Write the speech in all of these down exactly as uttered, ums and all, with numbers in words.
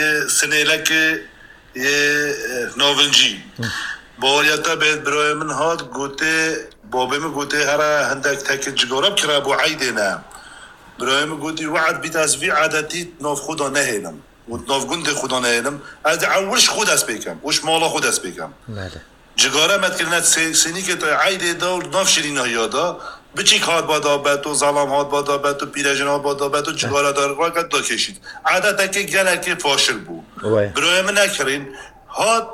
یه سنیلک یه ناونجی باریتا بید برای من هاد گوته بابی من گوته هر هندک تک جگارب کرا بو عیدنا برای من گوتی وعد بیت از وی عادتی ناف خدا نهیلم و ناف گند خدا نهیلم از عورش خود است بکم وش مالا خود است بکم جگاره مد کرنت سنی که تا عیده دا ناف شیرین یادا بچی هات بادا بتو ظلام هات بادا بتو پیرجن هات بادا بتو جگاره دار راکت دا کشید عادت که گلک فاشل بو برای من نکرین هات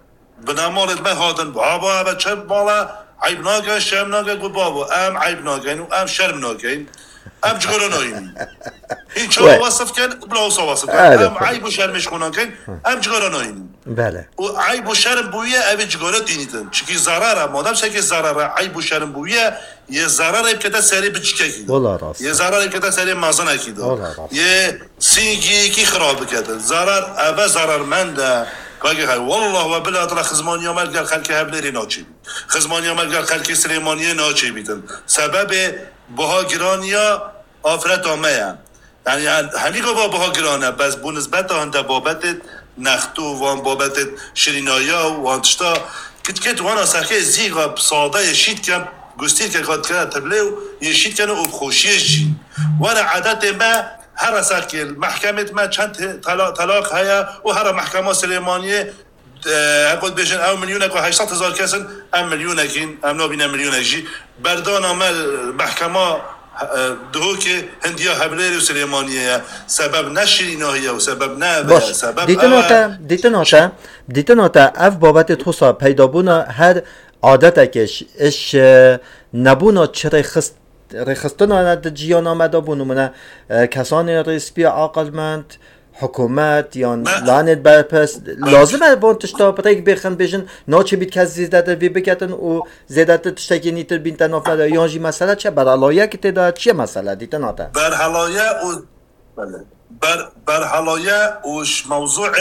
بنامالت ما هادن بابا ابا چه بالا عیب ناگه شرم ناگه گو بابا ام عیب ناگه ام شرم ناگه ام جگره ناینی این چه وصف کن بلا وصف کن ام عیب و شرمش کنن کن ام جگره ناینی بله و عیب و شرم بویه اوی جگره دینیدن چکی ضرره مادام شکی ضرره عیب و شرم بویه یه ضرره بکده سری بچکه کیده یه ضرره بکده سری مازن کیده یه سینگی کی خراب بکده ضرر اوه ضررمنده کاگه های والله و بلا ترى خزمانی عمل قال خلک هبلری ناچی خزمانی عمل قال خلک سلیمانی ناچی بیتن سبب بها گرانیا آفرت آمه یعنی همی گفت بها گرانه بس بو نسبت هنده بابت نختو وان بابت شرینایا و وانتشتا کت کت وانا سخه زیغا ساده شید کم گستیر که قد کرد تبلیو یه شید کنه او خوشیش جی وانا عادت ما هر ساکل محکمه ما چند طلاق طلاق هيا و هر محکمه سلیمانیه اقول بيجن او مليونك و هشتصد هزار کسن ام مليونكين ام نابين مليونكجي بردان عمل محکمه دهو که هندیا هبلری و سلیمانیه سبب نشریناهیه و سبب نه سبب دیتناتا دیتناتا دیتناتا اف بابت توسا پیدا بونا هر عادت کش اش نبونا چرا خست رخصتنا ند جیان آمده بونو منه کسانی ریسپی عاقلمند حکومت یا لعنت برپس لازمه بون تشتا برای بخن بشن ناچه بید که زیده در وی بکتن و زیده در تشتاکی نیتر بین تناف نده یانجی مسئله چه برحلایه که تیده چیه مسئله دیتا ناته برحلایه و بر برحلایه وش موضوع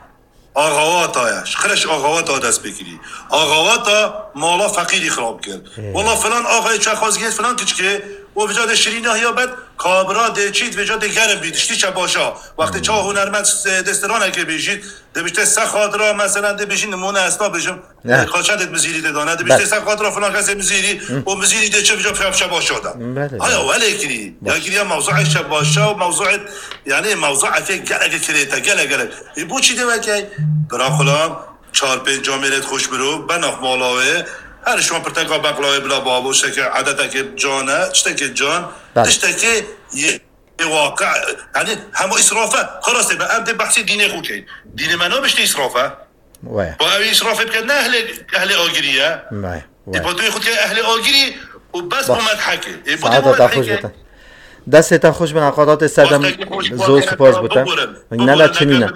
آقاوات آیش خرش آقاوات ها دست بگیری آقاوات ها مالا فقیری خراب کرد والله فلان آقای چه خواست گید فلان کچ که و وجاد شیرین ها یا بد کابرا دیچید وجاد گرم بیدشتی چه باشا وقتی چه هنرمند دسترانه که بیشید دبیشته سخاد را مثلا دبیشین نمونه اسنا بشم خواچندت مزیری دادانه دبیشته سخاد را فلان کسی مزیری و مزیری ده چه وجاد فهم چه باشا دن آیا ولی کری یا کری موضوع چه باشا و موضوع یعنی موضوع که گلگ کریتا گلگ گلگ بو چی ده که برا خلام چهار پنج جامعیت خوش برو بناخ مالاوه هر شما پرتقا بقلای بلا بابوشه که عادت که جانه چته که جان چته که یه واقع یعنی همه اسرافه خلاصه به امد بحثی دینه خود که دین منو بشته اسرافه با اوی اسرافه بکرد نه اهل اهل آگریه با توی خود که اهل آگری و بس با مدحکه سعادت خوش بتن دستتان خوش به نقاطات سردم زود سپاس بودم نه لا چنینه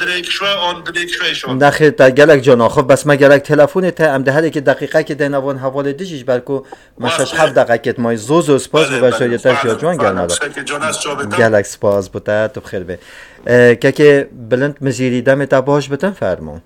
نه خیر تا گلک جان خب بس ما گلک تلفن تا ام ده هر که دقیقه که دنوان حواله دیجش برکو مشش هفت دقیقه ما زود زود سپاس به شریعتش یا جوان گل ماده گلک سپاس بوده تو بخیر به که که بلند مزیری دم تا باش بتن فرمون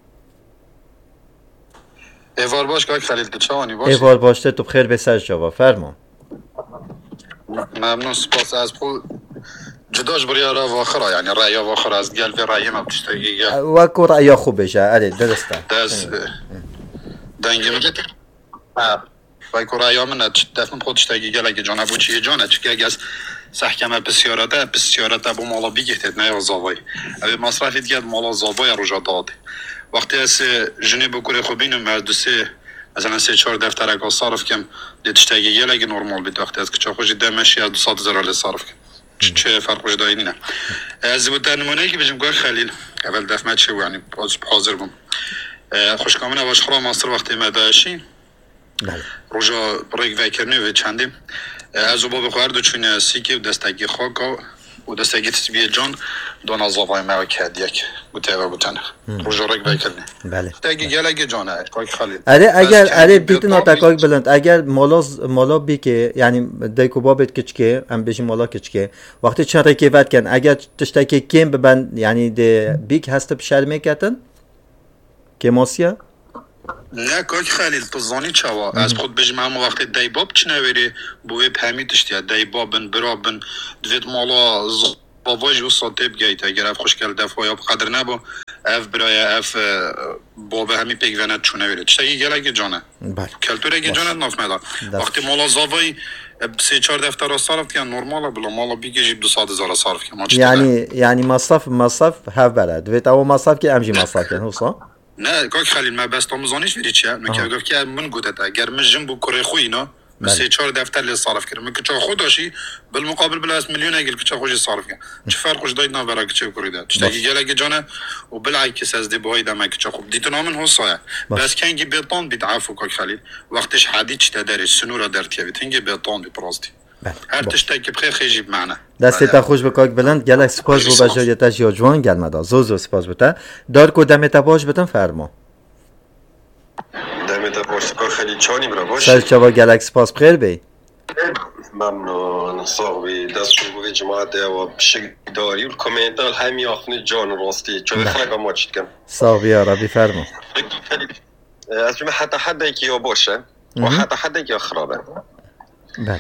ایوار باش که خلیل چوانی باش ایوار باش تو بخیر به سر جواب فرمون ممنون سپاس از خود جداش برای را واخرا یعنی رأی واخر از گل و رأی ما بتشتگی گل و کو رأی خوب بشه آره درسته دست دنگی میگه و کو رأی من دفن خود تشتگی گل اگه جان ابو چیه جانه چه اگه از سحکمه بسیارته بسیارته ابو مالا بگیرد نه زاوای ابی مصرفی دیگه مالا زاوای روزا داد وقتی از جنی بکره خوبینم مردوسه مثلا سه چهار دفتر که صرف کم دیتشتگی یه لگه نرمال بید وقتی از که چه خوشی دمشی از دوصد هزار لی صرف کم چه فرق خوش دایی نه از بود نمونه که بجم گوه خلیل اول دفمت چه یعنی حاضر بوم خوش کامنه واش خرا ماستر وقتی مداشی روزا برای وکرنی و چندیم از باب خورد چون سیکی و دستگی خاک و دستگی تسبیه جان دو نازوای ما کرد یک متوجه بودن روزا رگ بکردن بله دستگی گلگ جانه کاک خالد اره اگر اره بیت نوتا کاک بلند اگر مالا مالا بی که یعنی دیکو بابت کچکه ام بهش مالا کچکه وقتی چند رکیبت کن اگر تشتکی کم ببن یعنی ده بیک هست بشر میکردن که ماسیا نه کاک خلیل تو زانی چوا از خود بجمع وقتی دایباب چنوری بوی پهمیدشتی دایبابن برابن دوید مالا باباش و صوتي بگیت اگر اف خوش کل دفعه یا بقدر نبو اف برای اف بابا همی پیگوانت چونه ویره چطایی گله که جانه بله کلتوره که جانت ناف مدار وقتی مالا زاوی سه چهار دفتر را صرف کن نرماله بلا مالا بیگه دو ساعت زار صرف کن یعنی یعنی مصرف مصرف هف برد و تو مصرف که امجی مصرف کن حسا نه کاک خلیل ما بس تامزانیش ویری چیه من که گفت که من گوته اگر من جنب کره خوی اینا سه چهار دفتر لی صرف کردم که چه خودشی بالمقابل بلا از میلیون اگل که چه خوشی صرف کرد چه فرقش داید نه برای که چه کردید چه گله که جانه و بالعکس از دی بهای دم که چه خوب دیت نامن حسایه بس کنگی بتون بیتعافو کاک خلیل وقتش حدید چه درش سنورا درتیه تنگی بتون بیپراستی هر تشتی که بخیر خیجیب معنا دستی تا خوش بکاک بلند گله سپاس بو بجایتش یا جوان گل مدا زوزو سپاس بوده دار کو دمت باش بتن فرما دمت باش کار خیلی چانی برا باش سر چوا گلکس پاس بخیر بی ممنون صاحبی دست شو به جماعت و بشک داری و کامنتال همی آخنی جان راستی چون خلق ما چید کم صاحبی عربی فرما از جمعه حتی حد که یا باشه و حتی حد که خرابه بله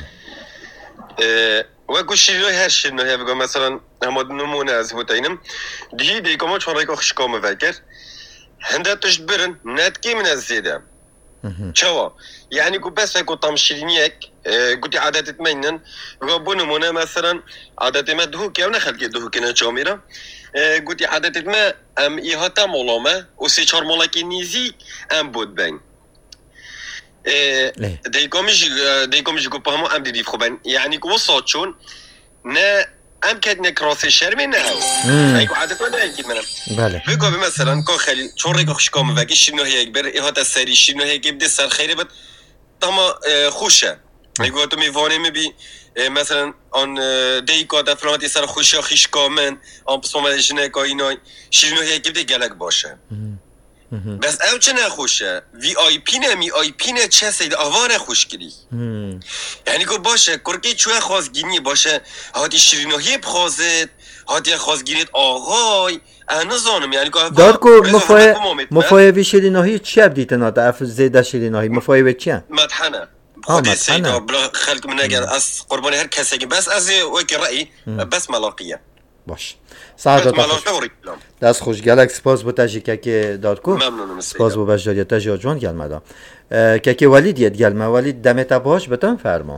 و گوشی روی هر شیر نهی بگم مثلا همه نمونه از بودینم دیگه دیگه ما چون رایگاه خشکام وگر هنده تشت برن ندکی من از زیده چوا یعنی کو بس کو تمشيرينيك قلت عادات منن غبون منا مثلا عادات ما دهو كيو نخل كي دهو كنا جاميرا قلت عادات ما ام ايهاتا مولما و سي چهار مولکی نيزي ام بود بن ديكومش ديكومش کو پامو ام دي خوبن يعني کو صوتشون نه ام كدنا كراس شرمي نه ايكو عادت ما اكيد منم بله بگو مثلا کو خیلی چون رگو خشکام وگی شنو هيك بر ايهاتا سري شنو هيك بده سر خيره بد تمام خوشه میگو تو میوانه میبی مثلا آن دیگه دفرانتی سر خوشه خشکامن آن پسومه جنه که اینای شنو هيك بده گلک باشه بس او چه نخوشه وی آی پی نه می آی پی نه چه سید آوار خوش کردی یعنی که باشه کرکی چوه خواستگینی باشه هاتی شیرینوهی بخوازد هاتی خواستگینیت آقای انا زانم یعنی که دار کو مفای مفای وی شیرینوهی چی ابدیت ناده اف زیده شیرینوهی مفای وی چیه مدحنه خودی سیدا بلا خلق من اگر از قربانی هر کسی که بس از وکی رأی بس ملاقیه باش سعادت خوش دست خوش گلک سپاس بو تاجیکه که داد کو سپاس بو بجاریت تاجی جوان گل مدا که که ولید ید گل ما ولید دمت باش بتن فرما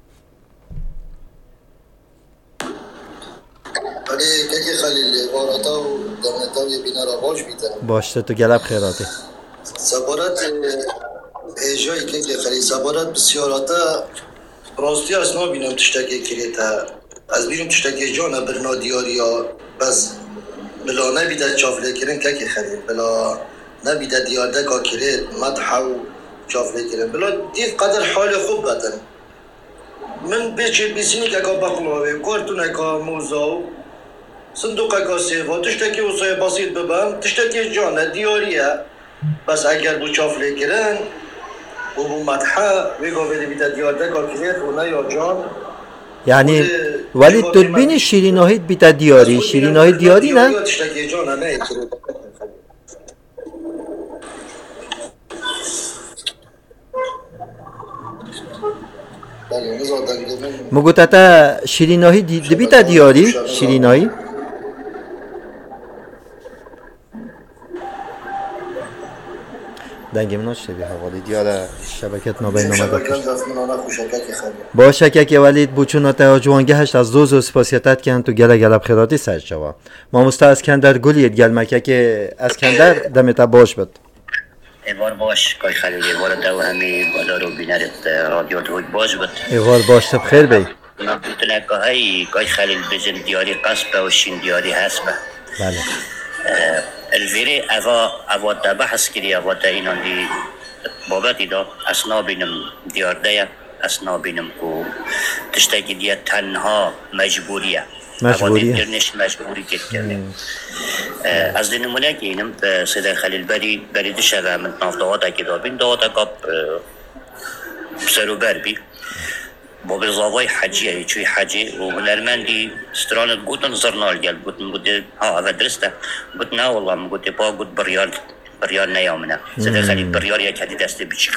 ولی که که خلیل وارتا و دمتا و بینا را باش بیتن باش تو گلب خیراتی سبارت هجایی که که خلیل سبارت بسیاراتا راستی اصنا بینم تشتکی کریتا از بیرون تشتکی جانا برنا دیاریا بس بلا نبیده چافله کرن که که خرید بلا نبیده دیارده که کرد مدحه و چافله کرن بلا دیف قدر حال خوب بدن من بیچه بیسینی که که بقلاوه کارتونه که موزاو صندوق که سیفا تشتکی وصای بسیط ببن تشتکی جانا دیاریه بس اگر بو چافله کرن و بو مدحه ویگا بده بیده دیارده که کرد و نه یا جان یعنی ولی تربین شیرینوهید بیتا دیاری شیرینوهید دیاری نه؟ مگو تا شیرینوهید بیتا دیاری شیرینوهید؟ دنگی منو شبیه حوالی دیاره شبکت نابین آمده با شکک ولید بوچون تا جوانگه هشت از دوز و سپاسیتت کن تو گله گله بخیراتی سج جوا ما مستا اسکندر گلید گل مکه که اسکندر دمتا باش بد ایوار باش کای خلیل ایوار دو همی بالا رو بینرت رادیو دوی باش بد ایوار باش تب خیر بی نبودنه که های کای خلیل بزن دیاری قصبه و شین دیاری حسبه بله الفيري أفا أفا تبحث كذي أفا تاينان دي بابتي دا أسنا بينم ديار دايا أسنا بينم كو تشتكي دي تنها مجبورية مجبورية أفا ترنش مجبوري كتير از دين ملاكي نم سيدا خليل بري بري دشغا من ناف دواتا كده بين دواتا كاب بسرو بربي بابل زاوای حجیه چوی حجی و هنرمندی سترانت گوتن زرنال گل گوتن گوتی ها اول درسته گوت نه والله گوتی با گوت بریار بریار نیامنه زده خیلی بریار یک هدی دسته بیچیکا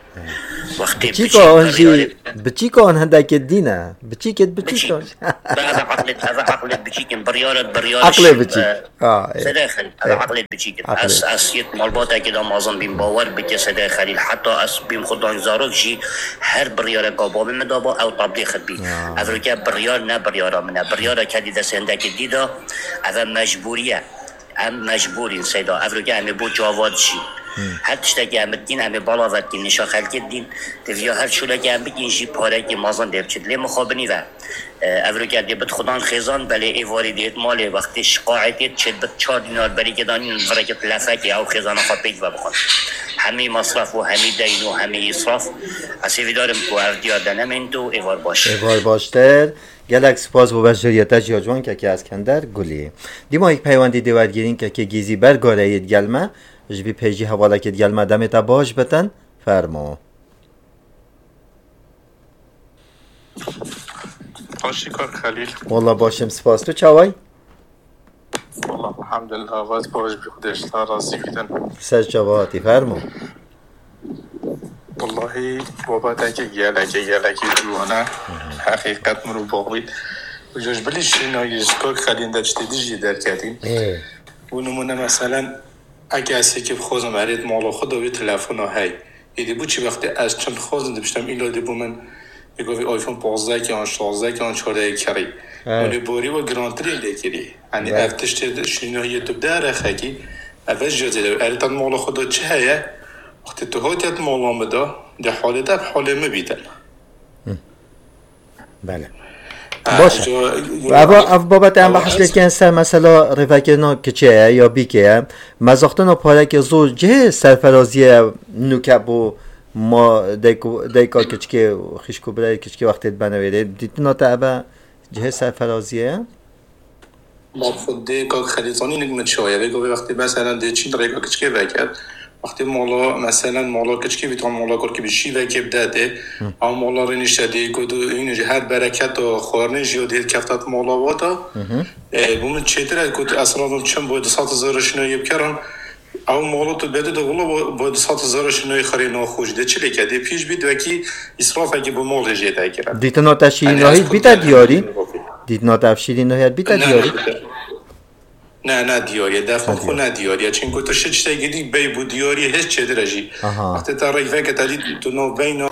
وقتی بچی کن جی بچی کن هندک دینه بچی کت بچی کن هذا عقلت هذا عقلت بچیکن بریارت بریارش عقل بچی آه صدای خلیل هذا عقلت بچیکن از از یت مالباتا که دام آزم بیم باور بچه صدای خلیل حتی از بیم خودان زارک جی هر بریار قابل مدابا او طبلی خد بی افریقا بریار نه بریارا منه بریارا کدی دست هندک دیدا او مجبوریه ام مجبورین سیدا افریقا همه بو جواد شی هر تشتکی هم بدین همه بالا ودین نشا خلقت دین تفیا هر شوله هم بگین جی پاره که مازن دیب چد لی مخابنی و افریقا دی بد خدان خیزان بله ایواری دیت مالی وقتی شقاعتیت چد بد چار دینار بری که دانین برکت لفتی او خیزان خواهد و بخون همه مصرف و همه دین و همه اصراف اصیفی دارم که اردیار دنمین تو ایوار باش ایوار باشتر گلک سپاس و بشریت جیاجوان که که از کندر گلی دیما یک پیوندی دیوارگیرین که که گیزی برگاره اید گلمه جبی پیجی حواله که گلمه دمتا باش بتن فرمو باشی کار خلیل والله باشم سپاس تو چاوای والله الحمدلله آواز باش بی خودش تا راضی بیدن سر چاواتی فرمو والله بابا که گلکه گلکه جوانه حقیقت مرو باقید و جاش بلی شینایی سکار خلیل داشته دیجی در کردیم و نمونه مثلا اگه اسی که خوزم عرید مالا خود و تلفن های ایدی بود چی وقتی از چند خوزم دبشتم این لاده بو من بگوی آیفون پانزده که آن شانزده که آن چهارده کری اونی باری و گرانتری لیکری یعنی افتشت شینایی دو داره خاکی اول جازه دو عریدان مالا خود چه هیه وقتی تو هایت مالا مدا ده حاله ده حاله مبیدن بله باشه و اف بابت هم بحث لیت که سر مثلا رفاکنا کچه یا بیکه مزاختنا پاره که زور جه سرفرازی نوکبو ما دیکا کچکه خیشکو برای کچکه وقتی بنویده دیتنا تا جه سرفرازیه ما خود دیکا خلیزانی نگمت شایه بگو وقتی مثلا دی چین ریکا کچکه وکرد وقتی مالا مثلا مالا کچکی بیتون مالا کر که بیشی و که بداده اما مالا رو نشده کدو این جهت برکت و خورنش یا دید کفتات مالا وادا بومن چیتره کد اصلا چند باید سات هزارش نایب کردم اما مالا تو بده دو ولی باید سات هزارش نای خری ناخوش ده چلی که دی پیش بید و کی اسراف اگه با مال جیده کرد دیتنا تشیرین راهید بیتا دیاری دیتنا تشیرین راهید بیتا دیاری نه نه دیاری دفعه خو نه دیاری چون که تو شش تا گیری بی بود دیاری هیچ چه درجی وقتی تا رای فکر تالی تو نو بین